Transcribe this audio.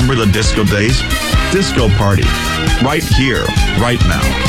Remember the disco days? Disco Party. Right here, right now.